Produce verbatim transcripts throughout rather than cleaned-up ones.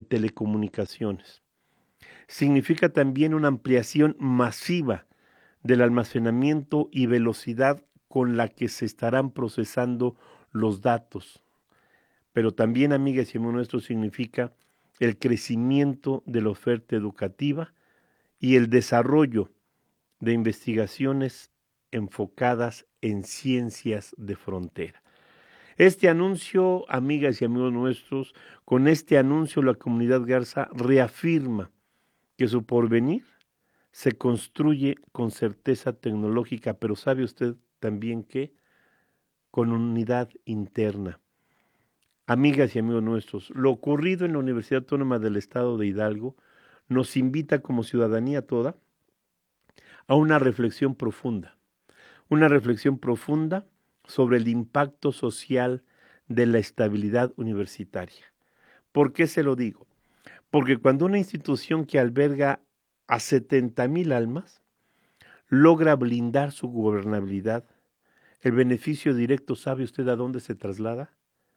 telecomunicaciones. Significa también una ampliación masiva del almacenamiento y velocidad con la que se estarán procesando los datos. Pero también, amigas y amigos nuestros, significa el crecimiento de la oferta educativa y el desarrollo de investigaciones enfocadas en ciencias de frontera. Este anuncio, amigas y amigos nuestros, con este anuncio la comunidad Garza reafirma que su porvenir se construye con certeza tecnológica, pero ¿sabe usted también que? Con unidad interna. Amigas y amigos nuestros, lo ocurrido en la Universidad Autónoma del Estado de Hidalgo nos invita como ciudadanía toda a una reflexión profunda, una reflexión profunda sobre el impacto social de la estabilidad universitaria. ¿Por qué se lo digo? Porque cuando una institución que alberga a setenta mil almas logra blindar su gobernabilidad, el beneficio directo, ¿sabe usted a dónde se traslada?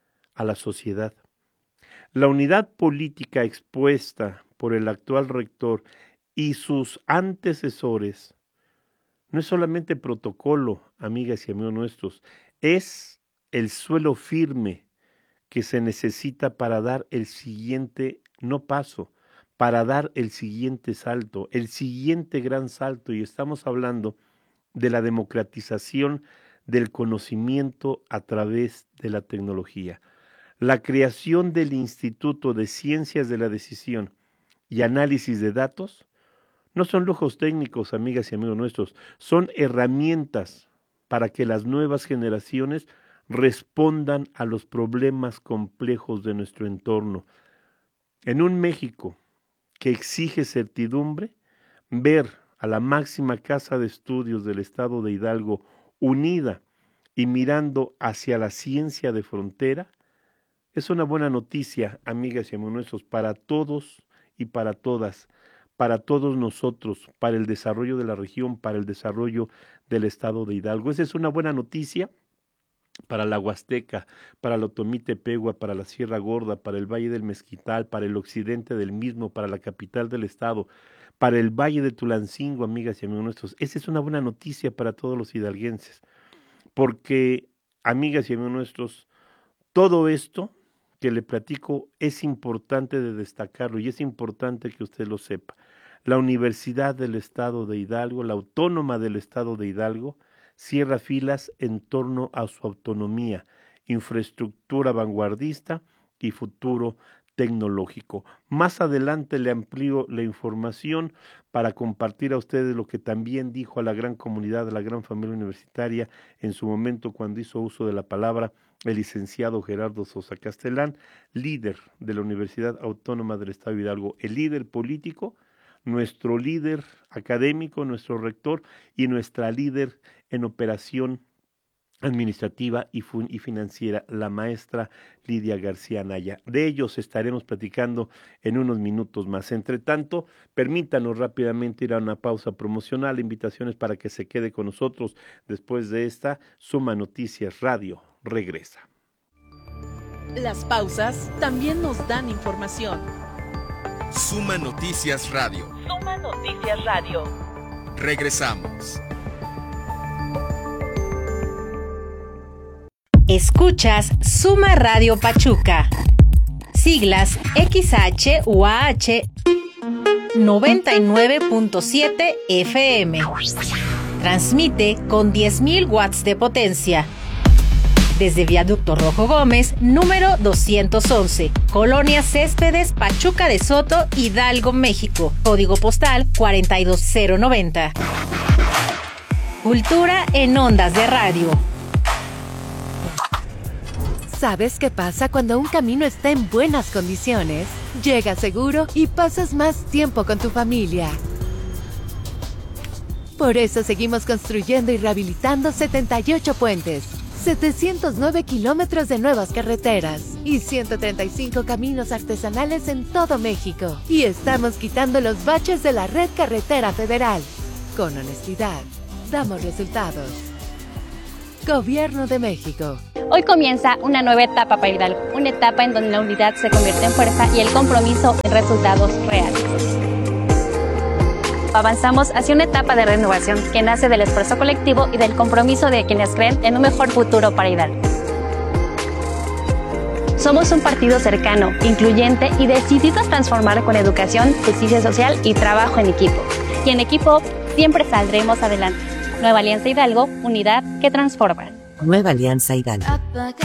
A la sociedad. La unidad política expuesta por el actual rector y sus antecesores no es solamente protocolo, amigas y amigos nuestros, es el suelo firme que se necesita para dar el siguiente, no paso, para dar el siguiente salto, el siguiente gran salto, y estamos hablando de la democratización del conocimiento a través de la tecnología. La creación del Instituto de Ciencias de la Decisión y Análisis de Datos no son lujos técnicos, amigas y amigos nuestros, son herramientas para que las nuevas generaciones respondan a los problemas complejos de nuestro entorno. En un México que exige certidumbre, ver a la máxima casa de estudios del Estado de Hidalgo unida y mirando hacia la ciencia de frontera, es una buena noticia, amigas y amigos nuestros, para todos y para todas, para todos nosotros, para el desarrollo de la región, para el desarrollo del Estado de Hidalgo. Esa es una buena noticia para la Huasteca, para la Otomí Tepehua, para la Sierra Gorda, para el Valle del Mezquital, para el occidente del mismo, para la capital del estado, para el Valle de Tulancingo, amigas y amigos nuestros. Esa es una buena noticia para todos los hidalguenses, porque, amigas y amigos nuestros, todo esto que le platico es importante de destacarlo y es importante que usted lo sepa. La Universidad del Estado de Hidalgo, la Autónoma del Estado de Hidalgo, cierra filas en torno a su autonomía, infraestructura vanguardista y futuro tecnológico. Más adelante le amplío la información para compartir a ustedes lo que también dijo a la gran comunidad, a la gran familia universitaria en su momento cuando hizo uso de la palabra el licenciado Gerardo Sosa Castellán, líder de la Universidad Autónoma del Estado de Hidalgo, el líder político, nuestro líder académico, nuestro rector y nuestra líder en operación administrativa y, y financiera, la maestra Lidia García Anaya. De ellos estaremos platicando en unos minutos más. Entre tanto, permítanos rápidamente ir a una pausa promocional, invitaciones para que se quede con nosotros después de esta Suma Noticias Radio. Regresa. Las pausas también nos dan información. Suma Noticias Radio. Suma Noticias Radio. Regresamos. Escuchas Suma Radio Pachuca. Siglas X H U A H noventa y nueve punto siete F M. Transmite con diez mil watts de potencia. Desde Viaducto Rojo Gómez, número doscientos once, Colonia Céspedes, Pachuca de Soto, Hidalgo, México. Código postal cuarenta y dos cero noventa. Cultura en ondas de radio. ¿Sabes qué pasa cuando un camino está en buenas condiciones? Llegas seguro y pasas más tiempo con tu familia. Por eso seguimos construyendo y rehabilitando setenta y ocho puentes, setecientos nueve kilómetros de nuevas carreteras y ciento treinta y cinco caminos artesanales en todo México. Y estamos quitando los baches de la red carretera federal. Con honestidad, damos resultados. Gobierno de México. Hoy comienza una nueva etapa para Hidalgo, una etapa en donde la unidad se convierte en fuerza y el compromiso en resultados reales. Avanzamos hacia una etapa de renovación que nace del esfuerzo colectivo y del compromiso de quienes creen en un mejor futuro para Hidalgo. Somos un partido cercano, incluyente y decidido a transformar con educación, justicia social y trabajo en equipo. Y en equipo siempre saldremos adelante. Nueva Alianza Hidalgo, unidad que transforma. Nueva Alianza Hidalgo.